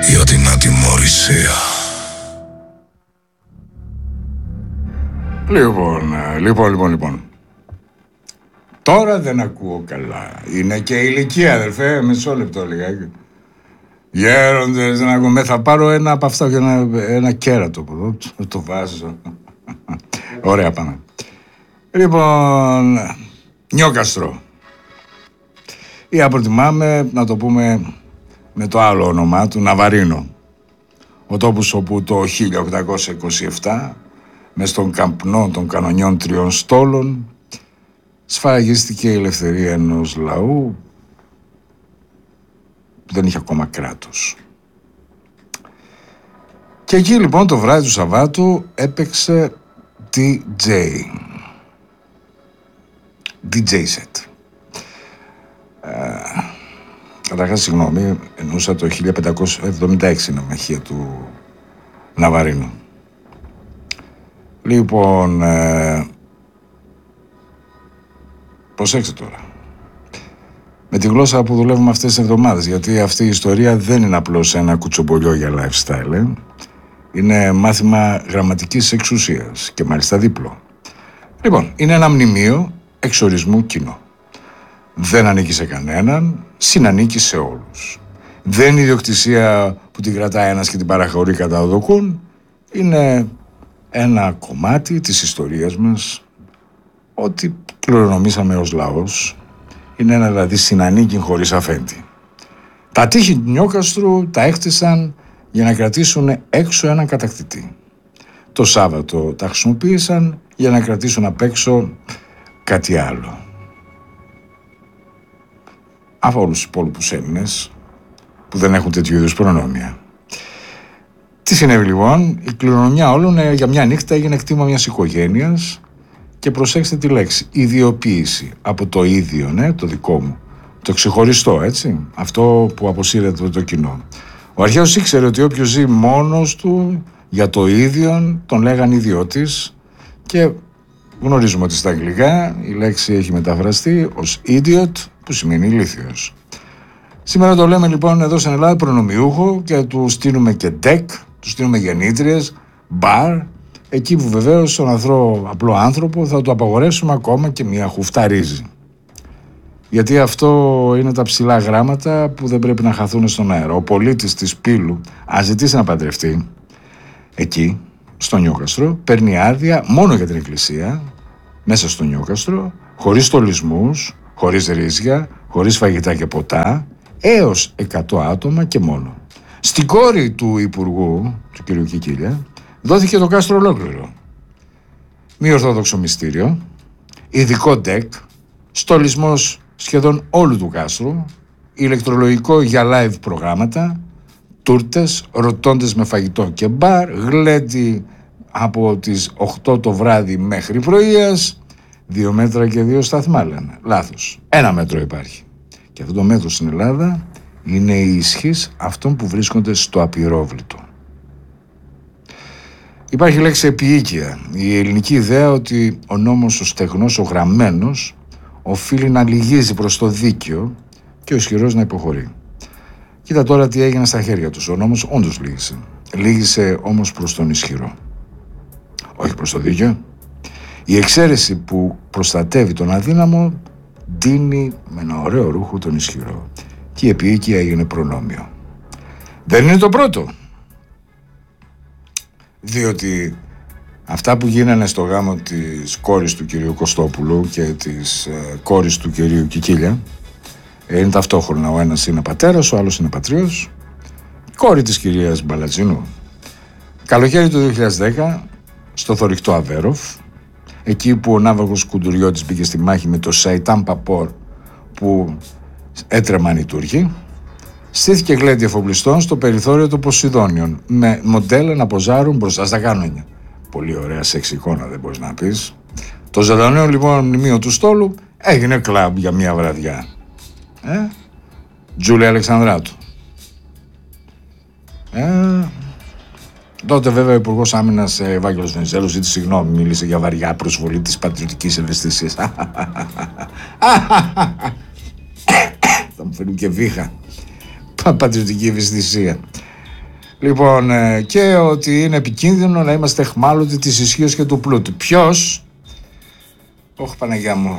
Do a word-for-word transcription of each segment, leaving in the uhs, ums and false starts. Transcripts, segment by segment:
για την ατιμωρησία. Λοιπόν, λοιπόν, λοιπόν, λοιπόν. Τώρα δεν ακούω καλά. Είναι και ηλικία, αδερφέ. Μισό λεπτό λιγάκι. Γέροντες, να ακούμε. Θα πάρω ένα από αυτά και ένα, ένα κέρατο από εδώ. Το, το βάζω. Ωραία, πάμε. Λοιπόν, Νιόκαστρο. Ή αν προτιμάμε να το πούμε με το άλλο όνομά του, Ναβαρίνο. Ο τόπος όπου το χίλια οκτακόσια είκοσι επτά, μες στον καπνό των κανονιών τριών στόλων, σφραγίστηκε η ελευθερία ενός λαού που δεν είχε ακόμα κράτος. Και εκεί λοιπόν το βράδυ του Σαββάτου έπαιξε ντι τζέι. ντι τζέι set. Καταρχάς, συγγνώμη, εννοούσα το χίλια πεντακόσια εβδομήντα έξι ναυμαχία του Ναβαρίνου. Λοιπόν, ε, προσέξτε τώρα. Με τη γλώσσα που δουλεύουμε αυτές τις εβδομάδες, γιατί αυτή η ιστορία δεν είναι απλώς ένα κουτσομπολιό για lifestyle, ε. Είναι μάθημα γραμματικής εξουσίας και μάλιστα δίπλο. Λοιπόν, είναι ένα μνημείο εξορισμού κοινό. Δεν ανήκει σε κανέναν, συνανήκει σε όλους. Δεν είναι ιδιοκτησία που την κρατάει ένας και την παραχωρεί κατά οδοκούν. Είναι ένα κομμάτι της ιστορίας μας, ό,τι κληρονομήσαμε ως λαός. Είναι ένα δηλαδή συνανίκη χωρίς αφέντη. Τα τείχη του Νιόκαστρου τα έχτισαν για να κρατήσουν έξω έναν κατακτητή. Το Σάββατο τα χρησιμοποίησαν για να κρατήσουν απ' έξω κάτι άλλο. Από όλους τους υπόλοιπους Έλληνες που δεν έχουν τέτοιου είδους προνόμια. Τι συνέβη λοιπόν? Η κληρονομιά όλων για μια νύχτα έγινε κτήμα μιας οικογένειας και προσέξτε τη λέξη, ιδιοποίηση από το ίδιο, ναι, το δικό μου. Το ξεχωριστό, έτσι, αυτό που αποσύρεται το κοινό. Ο αρχαίος ήξερε ότι όποιος ζει μόνος του για το ίδιο τον λέγαν ιδιώτης και γνωρίζουμε ότι στα αγγλικά η λέξη έχει μεταφραστεί ως idiot, που σημαίνει ηλίθιος. Σήμερα το λέμε λοιπόν εδώ στην Ελλάδα προνομιούχο και του στείλουμε και deck, του στείλουμε γεννήτριες, bar, εκεί που βεβαίως στον αθρώο απλό άνθρωπο θα του απαγορεύσουμε ακόμα και μια χουφτά ρύζι. Γιατί αυτό είναι τα ψηλά γράμματα που δεν πρέπει να χαθούν στον αέρα. Ο πολίτης της Πύλου, αν ζητήσει να παντρευτεί, εκεί, στο Νιόκαστρο, παίρνει άδεια μόνο για την εκκλησία, μέσα στο Νιόκαστρο, χωρίς στολισμούς, χωρίς ρύζια, χωρίς φαγητά και ποτά, έως εκατό άτομα και μόνο. Στην κόρη του Υπουργού, του κ. Κικίλια, δόθηκε το κάστρο ολόκληρο. Μη ορθόδοξο μυστήριο, ειδικό ντεκ, στολισμός σχεδόν όλου του κάστρου, ηλεκτρολογικό για live προγράμματα, τούρτες, ρωτώντες με φαγητό και μπαρ, γλέντι από τις οκτώ το βράδυ μέχρι πρωίας, δύο μέτρα και δύο σταθμά λένε. Λάθος. Ένα μέτρο υπάρχει. Και αυτό το μέτρο στην Ελλάδα είναι η ισχύς αυτών που βρίσκονται στο απειρόβλητο. Υπάρχει λέξη επιοίκεια. Η ελληνική ιδέα ότι ο νόμος ο στεγνός, ο γραμμένος, οφείλει να λυγίζει προς το δίκαιο και ο ισχυρός να υποχωρεί. Κοίτα τώρα τι έγινε στα χέρια τους. Ο νόμος όντως λύγησε. Λύγησε όμως προς τον ισχυρό. Όχι προς το δίκαιο. Η εξαίρεση που προστατεύει τον αδύναμο ντύνει με ένα ωραίο ρούχο τον ισχυρό. Και η επιοίκεια έγινε προνόμιο. Δεν είναι το πρώτο. Διότι αυτά που γίνανε στο γάμο της κόρης του κυρίου Κωστόπουλου και της ε, κόρης του κυρίου Κικίλια ε, είναι ταυτόχρονα. Ο ένας είναι πατέρας, ο άλλος είναι πατρίος. Κόρη της κυρίας Μπαλατζίνου. Καλοκαίρι του δύο χιλιάδες δέκα, στο θωρηκτό Αβέροφ, εκεί που ο Ναύαρχος Κουντουριώτης μπήκε στη μάχη με το Σαϊτάν Παπόρ που έτρεμαν οι Τούρκοι, στήθηκε γλέντι εφοπλιστών στο περιθώριο των Ποσειδόνιων με μοντέλα να ποζάρουν μπροστά στα κανόνια. Πολύ ωραία σεξ εικόνα, δεν μπορείς να πεις. Το ζωντανό λοιπόν μνημείο του στόλου έγινε κλαμπ για μια βραδιά. Ε? Τζούλια Αλεξανδράτου. Ε... Τότε βέβαια ο Υπουργός Άμυνας Ευάγγελος Βενιζέλος ζήτησε συγγνώμη, μίλησε για βαριά προσβολή της πατριωτικής ευαισθησίας. Θα μου φέρουν και βήχα. Πατριωτική ευαισθησία. Λοιπόν, ε, και ότι είναι επικίνδυνο να είμαστε αιχμάλωτοι της ισχύως και του πλούτου. Ποιος? Όχι, Παναγιά μου.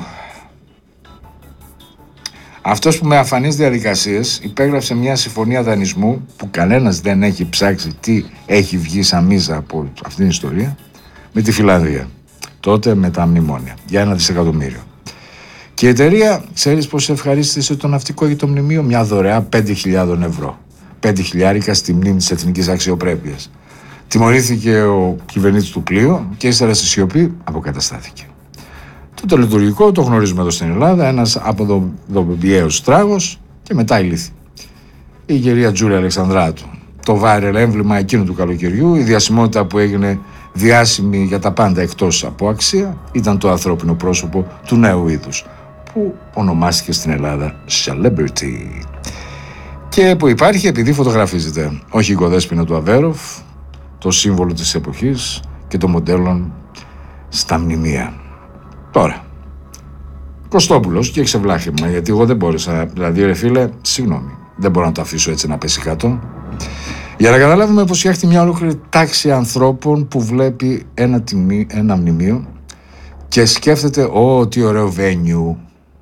Αυτός που με αφανείς διαδικασίες υπέγραψε μια συμφωνία δανεισμού που κανένας δεν έχει ψάξει τι έχει βγει σαν μίζα από αυτήν την ιστορία, με τη Φιλανδία. Τότε με τα μνημόνια. Για ένα δισεκατομμύριο. Και η εταιρεία, ξέρεις πώς ευχαρίστησε το ναυτικό για το μνημείο? Μια δωρεά πέντε χιλιάδες ευρώ. πέντε χιλιάρικα στη μνήμη της εθνικής αξιοπρέπειας. Τιμωρήθηκε ο κυβερνήτης του πλοίου και ύστερα στη σιωπή αποκαταστάθηκε. Το τελετουργικό το γνωρίζουμε εδώ στην Ελλάδα, ένας αποδομιαίος τράγος και μετά η λύθη. Η κυρία Τζούλια Αλεξανδράτου. Το viral έμβλημα εκείνου του καλοκαιριού, η διασημότητα που έγινε διάσημη για τα πάντα εκτός από αξία, ήταν το ανθρώπινο πρόσωπο του νέου είδους, που ονομάστηκε στην Ελλάδα Celebrity. Και που υπάρχει επειδή φωτογραφίζεται, όχι η οικοδέσποινα του Αβέροφ, το σύμβολο της εποχής και των μοντέλων στα μνημεία. Τώρα, Κωστόπουλος και εξευλάχημα, γιατί εγώ δεν μπόρεσα, δηλαδή ρε φίλε, συγγνώμη, δεν μπορώ να το αφήσω έτσι να πέσει κάτω. Για να καταλάβουμε πως έχει μια ολόκληρη τάξη ανθρώπων που βλέπει ένα, τιμή, ένα μνημείο και σκέφτεται, ω, τι ωραίο venue.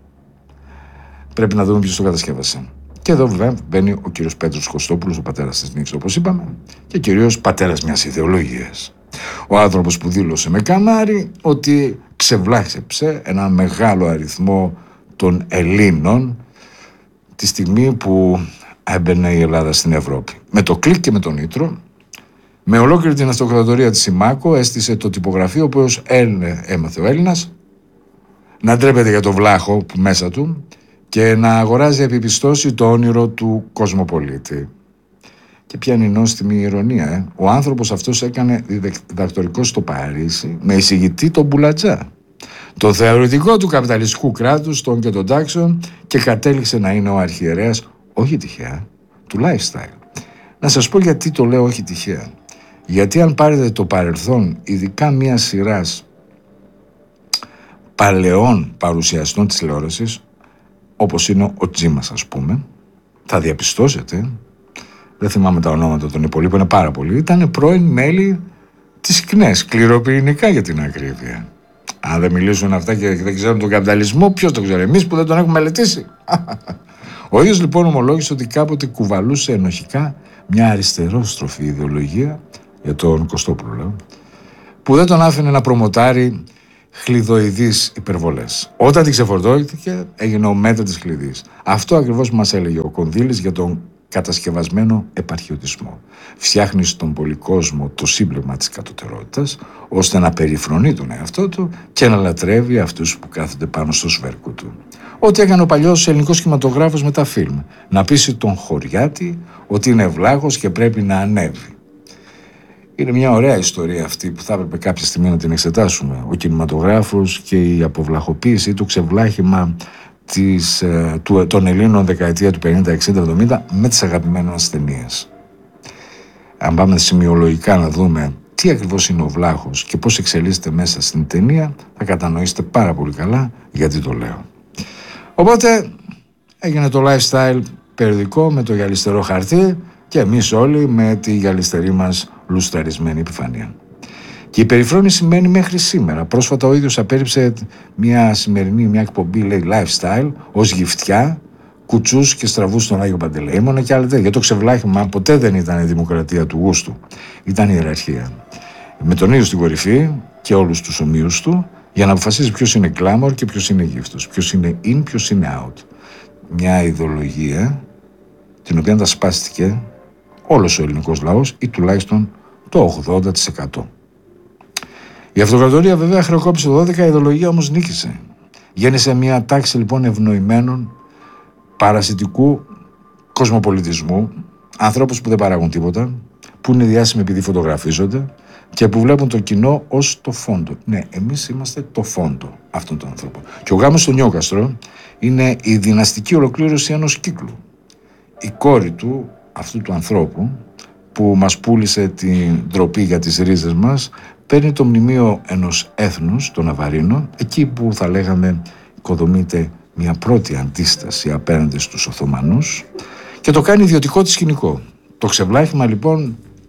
Πρέπει να δούμε ποιος το κατασκεύασε. Και εδώ βέβαια μπαίνει ο κύριος Πέτρος Κωστόπουλος, ο πατέρας της νίκης, όπως είπαμε, και κυρίως πατέρας μιας ιδεολογίας. Ο άνθρωπος που δήλωσε με καμάρι ότι ξεβλάχεψε ένα μεγάλο αριθμό των Ελλήνων τη στιγμή που έμπαινε η Ελλάδα στην Ευρώπη. Με το κλικ και με τον Ήτρο, με ολόκληρη την αυτοκρατορία της Σιμάκο, έστησε το τυπογραφείο που ως Έλληνε έμαθε ο Έλληνας να ντρέπεται για το βλάχο που μέσα του και να αγοράζει επιπιστώσει το όνειρο του κοσμοπολίτη. Και ποια είναι η νόστιμη ηρωνία, ε? Ο άνθρωπος αυτός έκανε διδακτορικό στο Παρίσι με εισηγητή τον Μπουλατζά, το θεωρητικό του καπιταλιστικού κράτους, των και των τάξεων, και κατέληξε να είναι ο αρχιερέας, όχι τυχαία, του lifestyle. Να σας πω γιατί το λέω όχι τυχαία. Γιατί αν πάρετε το παρελθόν, ειδικά μια σειράς παλαιών παρουσιαστών της τηλεόρασης, όπως είναι ο Τζίμας ας πούμε, θα διαπιστώσετε, δεν θυμάμαι τα ονόματα των υπολείπων, είναι πάρα πολλοί, ήταν πρώην μέλη της ΚΝΕΣ, κληροπυρηνικά για την ακρίβεια. Αν δεν μιλήσουν αυτά και δεν ξέρουν τον καπιταλισμό, ποιος τον ξέρει? Εμείς που δεν τον έχουμε μελετήσει. Ο ίδιος λοιπόν ομολόγησε ότι κάποτε κουβαλούσε ενοχικά μια αριστερόστροφη ιδεολογία, για τον Κωστόπουλο λέω, που δεν τον άφηνε να προμοτάρει χλιδοειδείς υπερβολές. Όταν την ξεφορτώθηκε, έγινε ο μέτρα της χλειδής. Αυτό ακριβώς που μας έλεγε ο Κονδύλης για τον κατασκευασμένο επαρχιωτισμό. Φτιάχνει στον πολυκόσμο το σύμπλεγμα της κατωτερότητας, ώστε να περιφρονεί τον εαυτό του και να λατρεύει αυτούς που κάθονται πάνω στο σβέρκο του. Ό,τι έκανε ο παλιός ελληνικός κινηματογράφος με τα φιλμ. Να πείσει τον χωριάτη ότι είναι ευλάγος και πρέπει να ανέβει. Είναι μια ωραία ιστορία αυτή που θα έπρεπε κάποια στιγμή να την εξετάσουμε. Ο κινηματογράφος και η αποβλαχοποίηση, το ξεβλάχημα της, του, των Ελλήνων δεκαετία του πενήντα, εξήντα, εβδομήντα με τις αγαπημένες μας ταινίες. Αν πάμε σημειολογικά να δούμε τι ακριβώς είναι ο βλάχος και πώς εξελίσσεται μέσα στην ταινία, θα κατανοήσετε πάρα πολύ καλά γιατί το λέω. Οπότε έγινε το lifestyle περιοδικό με το γυαλιστερό χαρτί και εμείς όλοι με τη γυαλιστερή μας λουστραρισμένη επιφανία. Και η περιφρόνηση μένει μέχρι σήμερα. Πρόσφατα ο ίδιος απέρριψε μια σημερινή, μια εκπομπή, λέει, lifestyle, ως γυφτιά, κουτσούς και στραβούς στον Άγιο Παντελεήμονα και άλλα τέτοια. Γιατί το ξεβλάχημα ποτέ δεν ήταν η δημοκρατία του γούστου. Ήταν η ιεραρχία. Με τον ίδιο στην κορυφή και όλους τους ομοίους του, για να αποφασίζει ποιος είναι glamour και ποιος είναι γύφτος. Ποιος είναι in, ποιος είναι out. Μια ιδεολογία την οποία τα σπάστηκε όλος ο ελληνικός λαός ή τουλάχιστον το ογδόντα τοις εκατό. Η αυτοκρατορία βέβαια χρεοκόπησε το δώδεκα, η ιδεολογία όμως νίκησε. Γέννησε μια τάξη λοιπόν ευνοημένων παρασιτικού κοσμοπολιτισμού, ανθρώπους που δεν παράγουν τίποτα, που είναι διάσημοι επειδή φωτογραφίζονται και που βλέπουν το κοινό ως το φόντο. Ναι, εμείς είμαστε το φόντο αυτών των ανθρώπων. Και ο γάμος στο Νιόκαστρο είναι η δυναστική ολοκλήρωση ενός κύκλου. Η κόρη του, αυτού του ανθρώπου, που μας πούλησε την ντροπή για τις ρίζες μας, παίρνει το μνημείο ενός έθνους, το Ναβαρίνο, εκεί που θα λέγαμε οικοδομείται μια πρώτη αντίσταση απέναντι στους Οθωμανούς και το κάνει ιδιωτικό της σκηνικό. Το ξεβλάχημα λοιπόν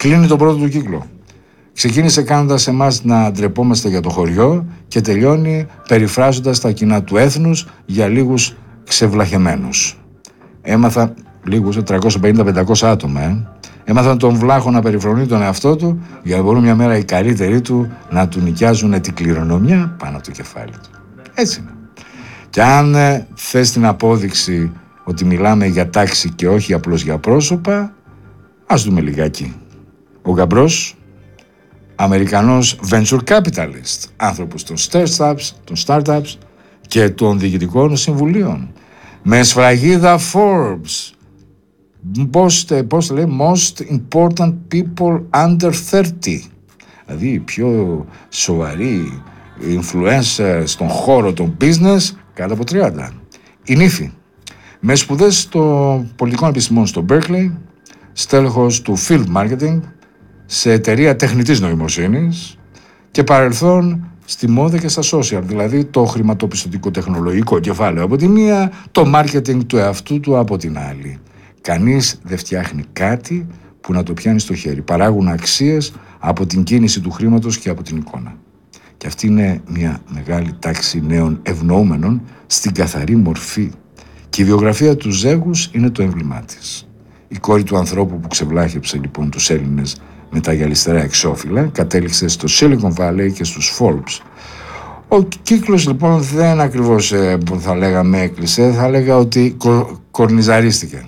Κλείνει τον πρώτο του κύκλο. Ξεκίνησε κάνοντας εμάς να ντρεπόμαστε για το χωριό και τελειώνει περιφράζοντας τα κοινά του έθνους για λίγους ξεβλαχεμένους. Έμαθα λίγους, τριακόσια πενήντα με πεντακόσια άτομα, ε. Έμαθαν τον βλάχο να περιφρονεί τον εαυτό του για να μπορούν μια μέρα οι καλύτεροι του να του νοικιάζουν την κληρονομιά πάνω από το κεφάλι του. Έτσι είναι. Και αν ε, θες την απόδειξη ότι μιλάμε για τάξη και όχι απλώς για πρόσωπα, ας δούμε λιγάκι. Ο Γαμπρός, Αμερικανός venture capitalist, άνθρωπος των startups, των startups και των διοικητικών συμβουλίων, με σφραγίδα Forbes, πώς, πώς λέει, most important people under thirty, δηλαδή οι πιο σοβαροί influencers στον χώρο των business κάτω από τριάντα. Η νύφη, με σπουδές στο πολιτικών επιστημών στο Berkeley, στέλεχος του field marketing σε εταιρεία τεχνητής νοημοσύνης και παρελθόν στη μόδα και στα social, δηλαδή το χρηματοπιστωτικό τεχνολογικό κεφάλαιο από τη μία, το marketing του εαυτού του από την άλλη. Κανείς δεν φτιάχνει κάτι που να το πιάνει στο χέρι. Παράγουν αξίες από την κίνηση του χρήματος και από την εικόνα. Και αυτή είναι μια μεγάλη τάξη νέων ευνοούμενων στην καθαρή μορφή. Και η βιογραφία του Ζέγους είναι το έμβλημά της. Η κόρη του ανθρώπου που ξεβλάχεψε λοιπόν τους Έλληνες με τα γυαλιστερά εξώφυλλα κατέληξε στο Silicon Valley και στους Forbes. Ο κύκλος λοιπόν δεν ακριβώς ε, που θα λέγαμε έκλεισε, θα λέγα ότι κο, κορνιζαρίστηκε.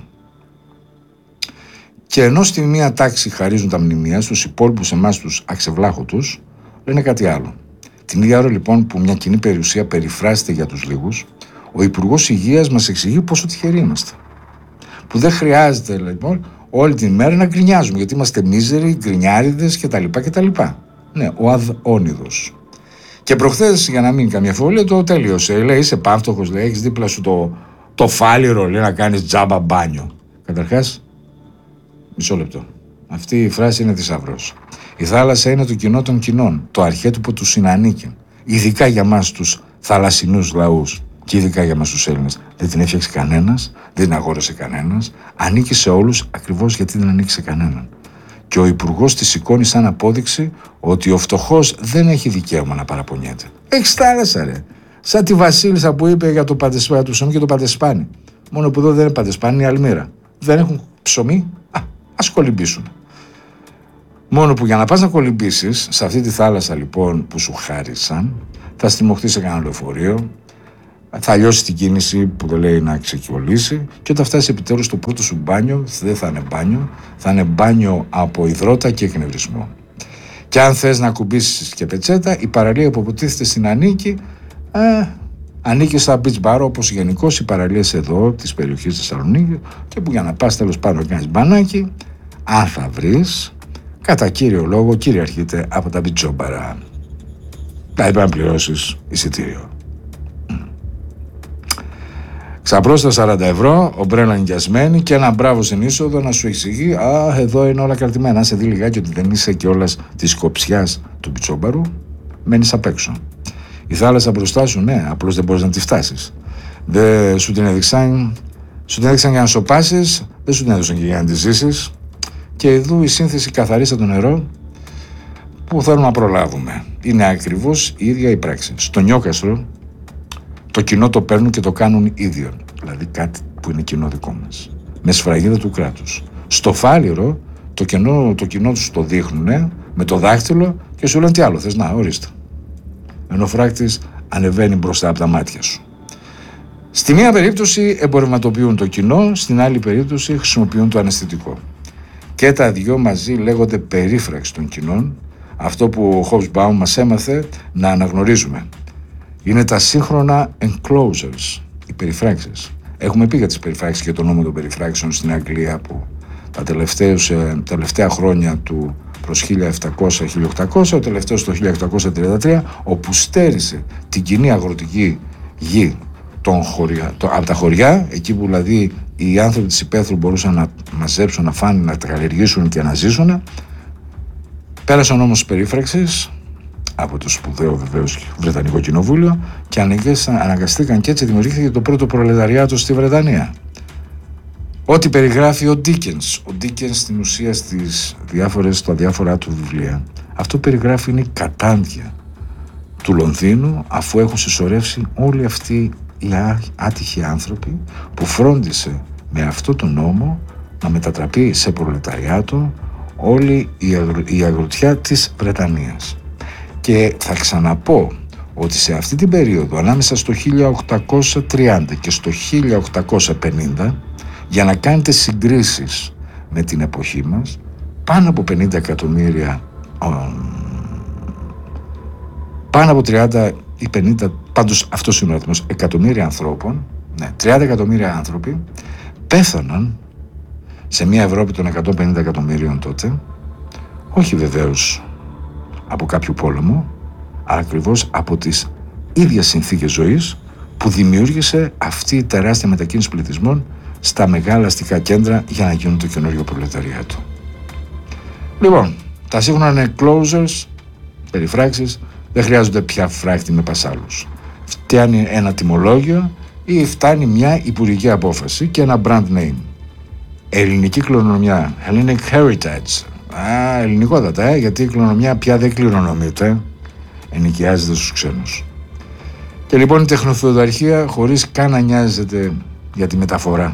Και ενώ στη μία τάξη χαρίζουν τα μνημεία, στους υπόλοιπους εμάς τους αξεβλάχωτους λένε κάτι άλλο. Την ίδια ώρα λοιπόν που μια κοινή περιουσία περιφράζεται για τους λίγους, ο Υπουργός Υγείας μας εξηγεί πόσο τυχεροί είμαστε. Που δεν χρειάζεται λοιπόν όλη την μέρα να γκρινιάζουμε, γιατί είμαστε μίζεροι, γκρινιάριδες κτλ. κτλ. Ναι, ο αδόνιδος. Και προχθές, για να μην καμία φωλία, το τέλειωσε. Λέει, είσαι πάυτοχος, λέει, έχεις δίπλα σου το, το φάλιρο, λέει, να κάνεις τζάμπα μπάνιο. Καταρχάς, μισό λεπτό. Αυτή η φράση είναι θησαυρός. Η θάλασσα είναι το κοινό των κοινών, το αρχέτυπο του συνανίκη. Ειδικά για μας τους θαλασσινούς λαούς και ειδικά για μας τους Έλληνες. Δεν την έφτιαξε κανένας, δεν την αγόρασε κανένας. Ανήκει σε όλους ακριβώς γιατί δεν ανήκει σε κανέναν. Και ο υπουργός τη σηκώνει σαν απόδειξη ότι ο φτωχός δεν έχει δικαίωμα να παραπονιέται. Έχεις θάλασσα, ρε. Σαν τη Βασίλισσα που είπε για το παντεσπάνι, του ψωμί και το παντεσπάνι. Μόνο που εδώ δεν είναι παντεσπάνι, είναι η Αλμύρα. Δεν έχουν ψωμί, α, ας κολυμπήσουν. Μόνο που για να πας να κολυμπήσεις σε αυτή τη θάλασσα λοιπόν που σου χάρισαν, θα στριμωχτείς σε κανένα λεωφορείο, θα λιώσει την κίνηση που το λέει να ξεκιολύσει και όταν φτάσει επιτέλους στο πρώτο σου μπάνιο, δεν θα είναι μπάνιο, θα είναι μπάνιο από υδρότα και εκνευρισμό. Και αν θες να κουμπίσεις και πετσέτα, η παραλία που αποτίθεται στην Ανίκη ε, ανήκει στα beach bar, όπως γενικώς οι παραλίες εδώ της περιοχής της Θεσσαλονίκη, και που για να πας τέλος πάντων να κάνεις μπανάκι, αν θα βρεις, κατά κύριο λόγο κυριαρχείται από τα μπιτσόμπαρα. Δηλαδή πρέπει να πληρώσεις εισιτήριο. Ξαπρόστα σαράντα ευρώ, ομπρέλα νοικιασμένη και ένα μπράβο στην είσοδο να σου εξηγεί «Α, εδώ είναι όλα κρατημένα». Σε δει λιγάκι ότι δεν είσαι κιόλας της κοψιάς του πιτσόμπαρου, μένεις απ' έξω. Η θάλασσα μπροστά σου, ναι, απλώς δεν μπορείς να τη φτάσεις. Δεν σου την έδειξαν, σου την έδειξαν για να σοπάσεις, δεν σου την έδωσαν και για να τη ζήσεις. Και εδώ η σύνθεση καθαρή σαν το νερό που θέλουμε να προλάβουμε. Είναι ακριβώς η ίδια η πράξη. Στο Νιόκαστρο το κοινό το παίρνουν και το κάνουν ίδιο. Δηλαδή κάτι που είναι κοινό δικό μας. Με σφραγίδα του κράτους. Στο Φάληρο το κοινό, το κοινό τους το δείχνουν με το δάχτυλο και σου λένε τι άλλο θες, να ορίστε. Ενώ ο φράκτης ανεβαίνει μπροστά από τα μάτια σου. Στη μία περίπτωση εμπορευματοποιούν το κοινό, στην άλλη περίπτωση χρησιμοποιούν το αναισθητικό. Και τα δυο μαζί λέγονται περίφραξη των κοινών, αυτό που ο Hobsbawm μας έμαθε να αναγνωρίζουμε. Είναι τα σύγχρονα enclosures, οι περιφράξεις. Έχουμε πει για τις περιφράξεις και τον νόμο των περιφράξεων στην Αγγλία που τα τελευταία χρόνια του προς χίλια επτακόσια χίλια οκτακόσια, ο τελευταίος το χίλια οκτακόσια τριάντα τρία, όπου στέρισε την κοινή αγροτική γη των χωριά, το, από τα χωριά, εκεί που δηλαδή οι άνθρωποι της υπαίθρου μπορούσαν να μαζέψουν, να φάνε, να τα καλλιεργήσουν και να ζήσουν. Πέρασαν όμως τις περίφραξεις από το σπουδαίο βεβαίως Βρετανικό Κοινοβούλιο και αναγκαστήκαν και έτσι δημιουργήθηκε το πρώτο προλεταριάτο στη Βρετανία. Ό,τι περιγράφει ο Ντίκενς. Ο Ντίκενς στην ουσία στις διάφορες, στα διάφορά του βιβλία, αυτό περιγράφει είναι η κατάντια του Λονδίνου, αφού έχουν συσσωρεύσει όλοι αυτοί οι άτυχοι άνθρωποι που φρόντισε με αυτό το νόμο να μετατραπεί σε προλεταριάτο όλη η, αγρο... η αγροτιά της Βρετανίας. Και θα ξαναπώ ότι σε αυτή την περίοδο, ανάμεσα στο χίλια οκτακόσια τριάντα και στο χίλια οκτακόσια πενήντα, για να κάνετε συγκρίσεις με την εποχή μας, πάνω από πενήντα εκατομμύρια, πάνω από τριάντα ή πενήντα, πάντως αυτός είναι ο αριθμός, εκατομμύρια ανθρώπων, ναι, τριάντα εκατομμύρια άνθρωποι πέθαναν σε μια Ευρώπη των εκατόν πενήντα εκατομμύριων τότε, όχι βεβαίως από κάποιο πόλεμο, αλλά ακριβώς από τις ίδιες συνθήκες ζωής που δημιούργησε αυτή η τεράστια μετακίνηση πληθυσμών στα μεγάλα αστικά κέντρα για να γίνουν το καινούριο προλεταριάτο. Λοιπόν, τα σύγχρονα είναι closures, περιφράξεις, δεν χρειάζονται πια φράχτη με πασάλους. Φτάνει ένα τιμολόγιο ή φτάνει μια υπουργική απόφαση και ένα brand name. Ελληνική κληρονομιά, Hellenic Heritage. Α, ελληνικότατα, ε, γιατί η κληρονομιά πια δεν κληρονομείται, ενοικιάζεται στους ξένους. Και λοιπόν η τεχνοφεουδαρχία χωρίς καν να νοιάζεται για τη μεταφορά.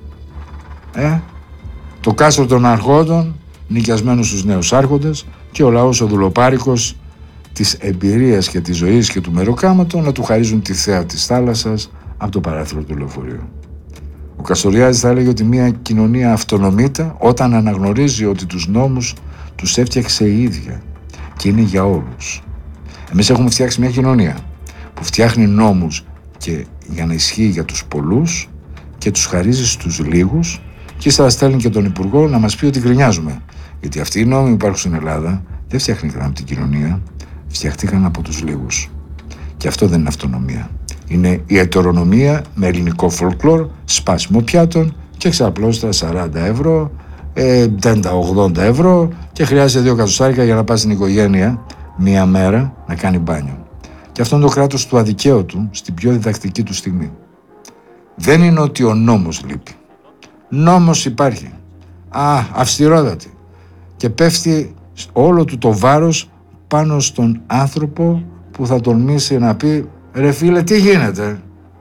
Ε, το κάστρο των αρχόντων νοικιασμένο στους νέους άρχοντες και ο λαός ο δουλοπάρικος της εμπειρίας και της ζωής και του μεροκάματο να του χαρίζουν τη θέα της θάλασσας από το παράθυρο του λεωφορείου. Ο Καστοριάδης θα έλεγε ότι μια κοινωνία αυτονομείται όταν αναγνωρίζει ότι τους νόμους τους έφτιαξε η ίδια και είναι για όλους. Εμείς έχουμε φτιάξει μια κοινωνία που φτιάχνει νόμους και για να ισχύει για τους πολλούς και τους χαρίζει στους λίγους και ύστερα στέλνει και τον Υπουργό να μας πει ότι γκρινιάζουμε. Γιατί αυτοί οι νόμοι που υπάρχουν στην Ελλάδα δεν φτιάχτηκαν από την κοινωνία, φτιάχτηκαν από τους λίγους. Και αυτό δεν είναι αυτονομία. Είναι η ετερονομία με ελληνικό folklore, σπάσιμο πιάτων και εξαπλώστα σαράντα ευρώ, εβδομήντα ογδόντα ευρώ και χρειάζεται δύο εκατοστάρικα για να πάει στην οικογένεια μία μέρα να κάνει μπάνιο. Και αυτό είναι το κράτος του αδικαίωτου στην πιο διδακτική του στιγμή. Δεν είναι ότι ο νόμος λείπει. Νόμος υπάρχει. Α, αυστηρότατη. Και πέφτει όλο του το βάρος πάνω στον άνθρωπο που θα τολμήσει να πει «Ρε φίλε, τι γίνεται?»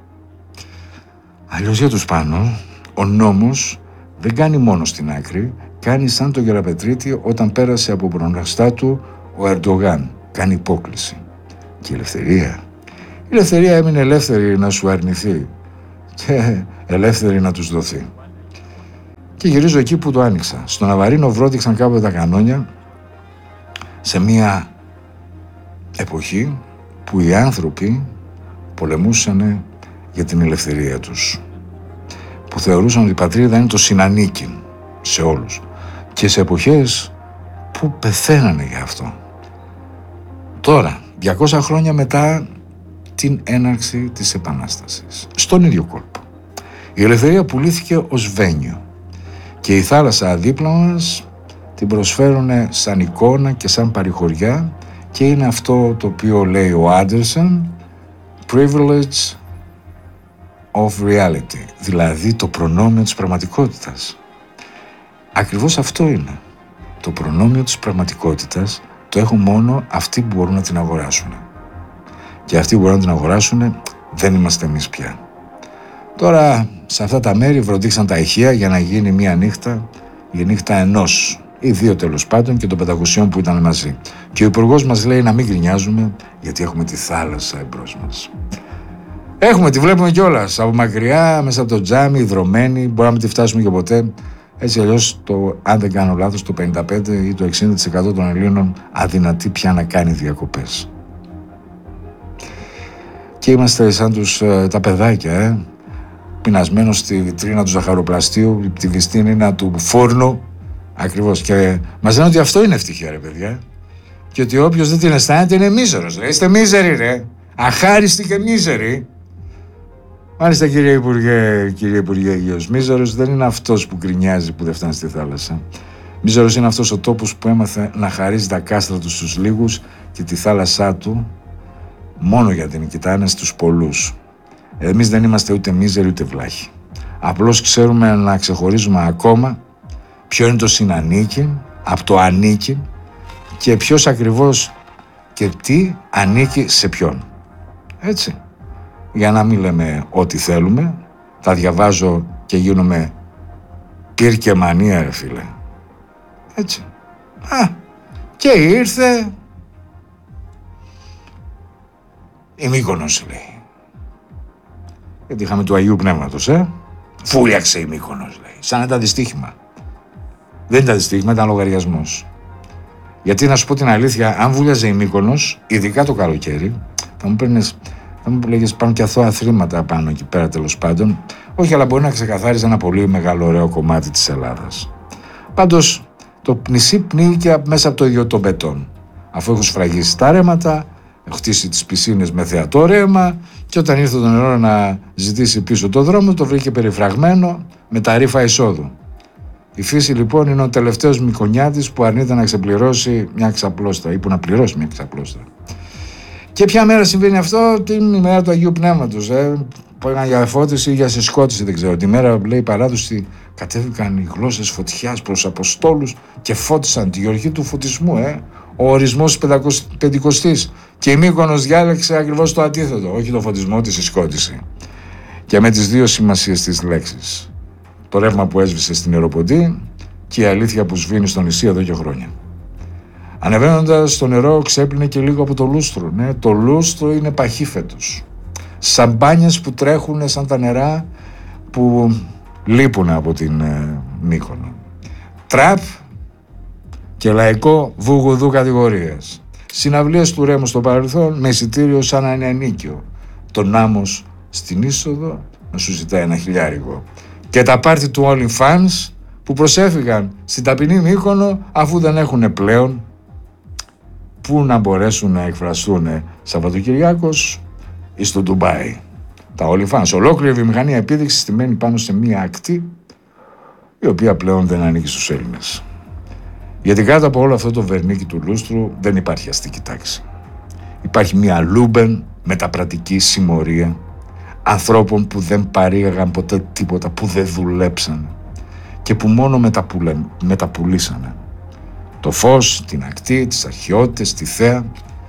Αλλιώς για τους πάνω, ο νόμος δεν κάνει μόνο στην άκρη, κάνει σαν το Γεραπετρίτη όταν πέρασε από μπροστά του ο Ερντογάν. Κάνει υπόκληση. Και η ελευθερία. Η ελευθερία έμεινε ελεύθερη να σου αρνηθεί και ελεύθερη να τους δοθεί. Και γυρίζω εκεί που το άνοιξα. Στον Αβαρίνο βρόντιξαν κάποτε τα κανόνια σε μια εποχή που οι άνθρωποι πολεμούσαν για την ελευθερία τους. Που θεωρούσαν ότι η πατρίδα είναι το συνανίκιν σε όλους. Και σε εποχές που πεθαίνανε για αυτό. Τώρα, διακόσια χρόνια μετά την έναρξη της Επανάστασης, στον ίδιο κόλπο, η ελευθερία πουλήθηκε ως βένιο και η θάλασσα δίπλα μας την προσφέρουν σαν εικόνα και σαν παρηγοριά και είναι αυτό το οποίο λέει ο Άντερσον, privilege of reality, δηλαδή το προνόμιο της πραγματικότητας. Ακριβώς αυτό είναι. Το προνόμιο της πραγματικότητας το έχουν μόνο αυτοί που μπορούν να την αγοράσουν. Και αυτοί που μπορούν να την αγοράσουν δεν είμαστε εμείς πια. Τώρα σε αυτά τα μέρη βροντίξαν τα ηχεία για να γίνει μία νύχτα, η νύχτα ενός ή δύο τέλος πάντων και των πεντακοσίων που ήταν μαζί. Και ο υπουργός μας λέει να μην γκρινιάζουμε γιατί έχουμε τη θάλασσα εμπρός μας. Έχουμε, τη βλέπουμε κιόλας από μακριά, μέσα από το τζάμι, δρομένη, μπορεί να μην τη φτάσουμε και ποτέ. Έτσι αλλιώς, το, αν δεν κάνω λάθος, το πενήντα πέντε ή το εξήντα τοις εκατό των Ελλήνων αδυνατεί πια να κάνει διακοπές. Και είμαστε σαν τους, τα παιδάκια, ε, πεινασμένος στη βιτρίνα του ζαχαροπλαστείου, τη βιστίνινα του φούρνου, ακριβώς. Και μας λένε ότι αυτό είναι ευτυχία, ρε παιδιά. Και ότι όποιος δεν την αισθάνεται είναι μίζερος, ρε. Είστε μίζεροι, ρε. Αχάριστοι και μίζεροι. Μάλιστα, κύριε Υπουργέ, κύριε Υπουργέ Υγείας, μίζερος δεν είναι αυτός που γκρινιάζει που δεν φτάνει στη θάλασσα. Μίζερος είναι αυτός ο τόπος που έμαθε να χαρίζει τα κάστρα του στους λίγους και τη θάλασσά του μόνο για την κοιτάνε στους πολλούς. Εμείς δεν είμαστε ούτε μίζεροι ούτε βλάχοι. Απλώς ξέρουμε να ξεχωρίζουμε ακόμα ποιο είναι το συνανίκη από το ανήκει και ποιος ακριβώς και τι ανήκει σε ποιον. Έτσι. Για να μην λέμε ό,τι θέλουμε, τα διαβάζω και γίνομαι πυρ και μανία, ρε φίλε. Έτσι. Α, και ήρθε η Μύκονος, λέει. Γιατί είχαμε του Αγίου Πνεύματος, ε. Φούλιαξε η Μύκονος, λέει. Σαν να ήταν δυστύχημα. Δεν ήταν δυστύχημα, ήταν λογαριασμός. Γιατί να σου πω την αλήθεια, αν βούλιαζε η Μύκονος, ειδικά το καλοκαίρι, θα μου παίρνεις, θα μου λέγες πάνω και αθώα θρήματα πάνω εκεί πέρα, τέλος πάντων. Όχι, αλλά μπορεί να ξεκαθάριζε ένα πολύ μεγάλο ωραίο κομμάτι της Ελλάδας. Πάντως, το νησί πνίγηκε μέσα από το ίδιο το μπετόν. Αφού έχω σφραγίσει τα ρέματα, έχω χτίσει τις πισίνες με θεατό ρέμα και όταν ήρθε το νερό να ζητήσει πίσω το δρόμο, το βρήκε περιφραγμένο με τα ρήφα εισόδου. Η φύση λοιπόν είναι ο τελευταίος Μικονιάτης που αρνείται να ξεπληρώσει μια ξαπλώστρα ή που να πληρώσει μια ξαπλώστρα. Και ποια μέρα συμβαίνει αυτό? Την ημέρα του Αγίου Πνεύματος. Ε. Πήγαν για φώτιση ή για συσκότηση, δεν ξέρω. Τη μέρα, λέει η παράδοση, κατέβηκαν οι γλώσσες φωτιάς προς Αποστόλους και φώτισαν τη γιορτή του φωτισμού. Ε. Ο ορισμός της Πεντηκοστής. Και η Μύκονος διάλεξε ακριβώς το αντίθετο, όχι το φωτισμό, τη συσκότηση. Και με τις δύο σημασίες της λέξης. Το ρεύμα που έσβησε στην Ιεροποντή και η αλήθεια που σβήνει στο νησί εδώ και χρόνια. Ανεβαίνοντας στο νερό ξέπλυνε και λίγο από το λούστρο. Ναι, το λούστρο είναι παχύφετος. Σαμπάνιες που τρέχουν σαν τα νερά που λείπουν από την ε, Μύκονο. Τραπ και λαϊκό βουγουδού κατηγορίας. Συναυλίες του Ρέμου στο παρελθόν με εισιτήριο σαν να είναι ενίκιο. Τον άμμος στην είσοδο να σου ζητάει ένα χιλιάρικο. Και τα πάρτι του OnlyFans που προσέφυγαν στην ταπεινή Μύκονο αφού δεν έχουν πλέον που να μπορέσουν να εκφραστούν Σαββατοκυριακός ή στο Ντουμπάι. Τα OnlyFans, ολόκληρη βιομηχανία επίδειξη στημένη πάνω σε μία ακτή η οποία πλέον δεν ανήκει στους Έλληνες. Γιατί κάτω από όλο αυτό το βερνίκι του λούστρου δεν υπάρχει αστική τάξη. Υπάρχει μία λούμπεν μεταπρατική συμμορία ανθρώπων που δεν παρήγαγαν ποτέ τίποτα, που δεν δουλέψαν και που μόνο μεταπουλε, μεταπουλήσανε. Το φως, την ακτή, τις αρχαιότητες, τη θέα,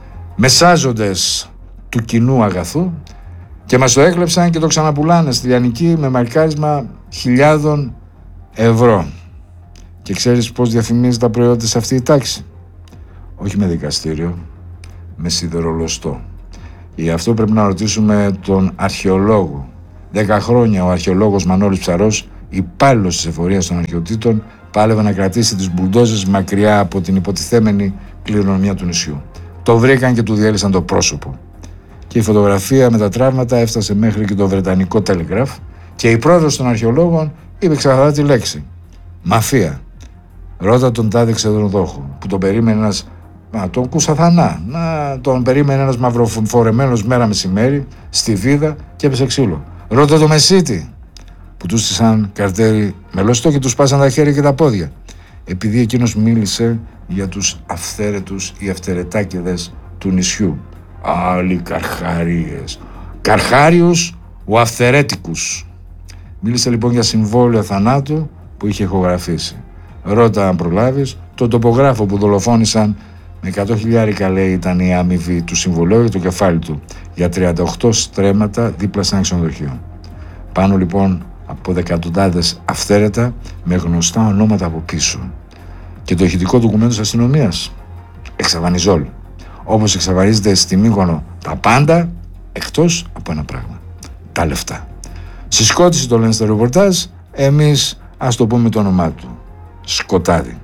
μεσάζοντες του κοινού αγαθού και μας το έκλεψαν και το ξαναπουλάνε στη Λιανική με μαρκάρισμα χιλιάδων ευρώ. Και ξέρεις πώς διαφημίζει τα προϊόντα σε αυτή η τάξη? Όχι με δικαστήριο, με σιδερολοστό. Γι' αυτό πρέπει να ρωτήσουμε τον αρχαιολόγο. Δέκα χρόνια ο αρχαιολόγος Μανώλης Ψαρός, υπάλληλος της εφορίας των αρχαιοτήτων, πάλευε να κρατήσει τις μπουλντόζες μακριά από την υποτιθέμενη κληρονομιά του νησιού. Το βρήκαν και του διέλυσαν το πρόσωπο. Και η φωτογραφία με τα τραύματα έφτασε μέχρι και το βρετανικό Telegraph και η πρόεδρος των αρχαιολόγων είπε ξεκαθαρά τη λέξη. Μαφία. Ρώτα τον τάδε ξεδροδόχο που τον περίμενε ένας. Να τον Κουσαθανά, να τον περίμενε ένας μαυροφορεμένος μέρα μεσημέρι στη Βίδα και έπεσε ξύλο. Ρώτα το Μεσίτη που τους στήσαν καρτέρι μελωστό και τους σπάσαν τα χέρια και τα πόδια επειδή εκείνος μίλησε για τους αυθαίρετους ή αυθαιρετάκηδες του νησιού. Άλλοι καρχαρίες. Καρχάριους ο αυθαιρέτικους. Μίλησε λοιπόν για συμβόλαιο θανάτου που είχε ηχογραφήσει. Ρώτα αν προλάβεις τον τοπογράφο που δολοφόνησαν με εκατό χιλιάρικα, λέει, ήταν η αμοιβή του συμβολέου για το κεφάλι του για τριάντα οκτώ στρέμματα δίπλα σε ένα ξενοδοχείο. Πάνω λοιπόν από δεκατοντάδες αυθαίρετα με γνωστά ονόματα από πίσω. Και το ηχητικό ντοκουμέντο της αστυνομίας. Εξαφανιζόλ. Όπως εξαφανίζεται στη Μύκονο τα πάντα εκτός από ένα πράγμα. Τα λεφτά. Συσκότηση το λένε στο ρεπορτάζ, εμείς ας το πούμε το όνομά του. Σκοτάδι.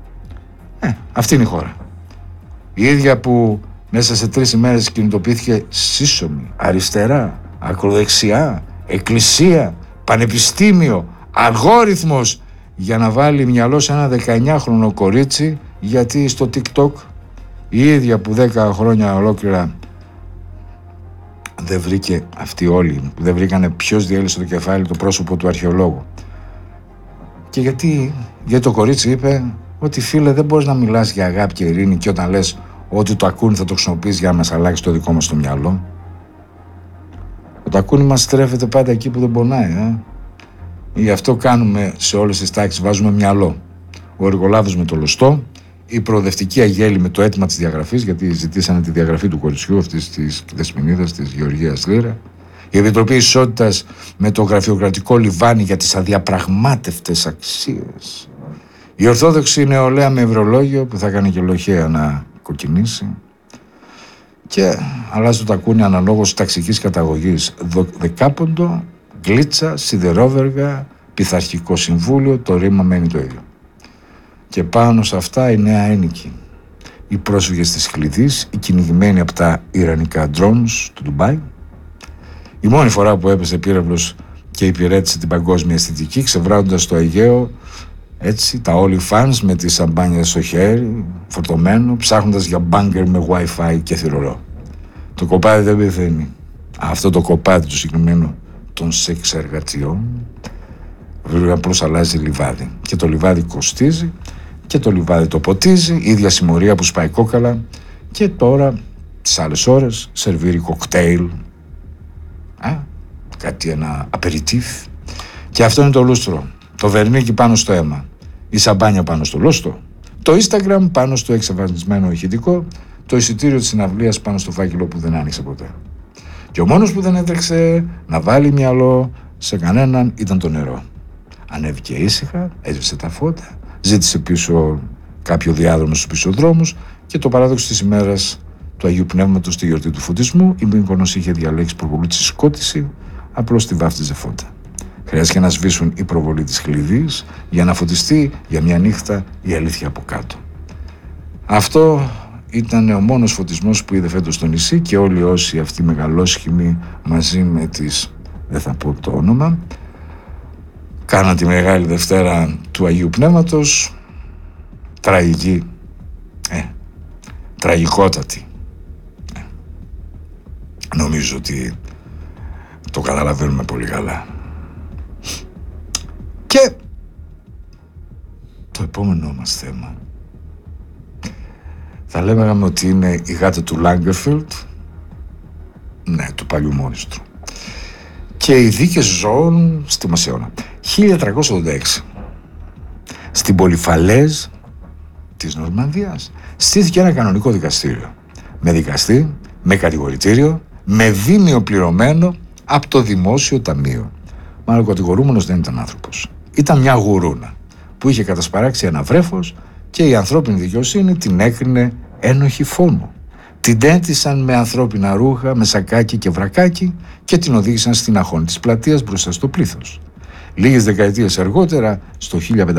Ε, αυτή είναι η χώρα. Η ίδια που μέσα σε τρεις ημέρες κινητοποιήθηκε σύσσωμη, αριστερά, ακροδεξιά, εκκλησία, πανεπιστήμιο, αλγόριθμος για να βάλει μυαλό σε ένα δεκαεννιάχρονο κορίτσι γιατί στο TikTok η ίδια που δέκα χρόνια ολόκληρα δεν βρήκε αυτοί όλοι, δεν βρήκανε ποιος διέλυσε το κεφάλι, το πρόσωπο του αρχαιολόγου. Και γιατί, γιατί το κορίτσι είπε ότι φίλε δεν μπορείς να μιλάς για αγάπη και ειρήνη και όταν λες ότι το ακούνι θα το χρησιμοποιείς για να μας αλλάξει το δικό μας το μυαλό. Το ακούνι μας στρέφεται πάντα εκεί που δεν πονάει. Ε? Γι' αυτό κάνουμε σε όλες τις τάξεις, βάζουμε μυαλό. Ο εργολάβος με το λωστό, η προοδευτική αγέλη με το αίτημα της διαγραφής, γιατί ζητήσανε τη διαγραφή του κοριτσιού αυτής της δεσποινίδας, της Γεωργίας Λύρα. Η Επιτροπή Ισότητας με το γραφειοκρατικό λιβάνι για τις αδιαπραγμάτευτες αξίες. Η Ορθόδοξη νεολαία με ευρωλόγιο που θα κάνει και λοχαία να κοκκινήσει. Και αλλάζει το τακούνι αναλόγως ταξικής καταγωγής. Δεκάποντο, γκλίτσα, σιδερόβεργα, πειθαρχικό συμβούλιο, το ρήμα μένει το ίδιο. Και πάνω σε αυτά η νέα ένικη. Οι πρόσφυγες της Χλιδής, οι κυνηγημένοι από τα ιρανικά drones του Ντουμπάι. Η μόνη φορά που έπεσε πύραυλος και υπηρέτησε την παγκόσμια αισθητική, ξεβράζοντας το Αιγαίο, έτσι, τα OnlyFans με τις σαμπάνιες στο χέρι, φορτωμένο, ψάχνοντας για μπάνκερ με Wi-Fi και θηρορό. Το κοπάδι δεν πεθαίνει. Αυτό το κοπάδι του συγκεκριμένου των σεξ εργατιών, βέβαια απλώς αλλάζει λιβάδι. Και το λιβάδι κοστίζει και το λιβάδι το ποτίζει, η ίδια συμμορία που σπάει κόκαλα και τώρα, τις άλλες ώρες, σερβίρει κοκτέιλ. Α, κάτι ένα απεριτίφ. Και αυτό είναι το λούστρο. Το βερνίκι πάνω στο αίμα. Η σαμπάνια πάνω στο λούστρο. Το Instagram πάνω στο εξαφανισμένο ηχητικό. Το εισιτήριο της συναυλίας πάνω στο φάκελο που δεν άνοιξε ποτέ. Και ο μόνος που δεν έτρεξε να βάλει μυαλό σε κανέναν ήταν το νερό. Ανέβηκε ήσυχα, έσβησε τα φώτα, ζήτησε πίσω κάποιο διάδρομο στους πισωδρόμους και το παράδοξο της ημέρας του Αγίου Πνεύματος στη γιορτή του φωτισμού, η Μύκονος είχε διαλέξει προβολή της σκότηση, απλώς τη βάφτιζε φώτα. Χρειάστηκε να σβήσουν η προβολή της Χλιδής για να φωτιστεί για μια νύχτα η αλήθεια από κάτω. Αυτό ήταν ο μόνος φωτισμός που είδε φέτος στο νησί και όλοι όσοι αυτοί μεγαλόσχημοι μαζί με τις, δεν θα πω το όνομα, κάναν τη Μεγάλη Δευτέρα του Αγίου Πνεύματος, τραγική, ε, τραγικότατη. Ε, νομίζω ότι το καταλαβαίνουμε πολύ καλά. Και το επόμενό μας θέμα θα λέγαμε ότι είναι η γάτα του Λάγκερφιλντ, ναι, του παλιού μόνιστρου, και οι δίκες ζώων στη Μασαιώνα. χίλια τριακόσια ογδόντα έξι, στην Πολυφαλέζ της Νορμανδίας στήθηκε ένα κανονικό δικαστήριο με δικαστή, με κατηγορητήριο, με δίμιο πληρωμένο από το Δημόσιο Ταμείο. Μάλλον ο κατηγορούμενος δεν ήταν άνθρωπος. Ήταν μια γουρούνα που είχε κατασπαράξει ένα βρέφος και η ανθρώπινη δικαιοσύνη την έκρινε ένοχη φόνου. Την τέντησαν με ανθρώπινα ρούχα, με σακάκι και βρακάκι και την οδήγησαν στην αχώνη της πλατείας μπροστά στο πλήθος. Λίγες δεκαετίες αργότερα, στο χίλια πεντακόσια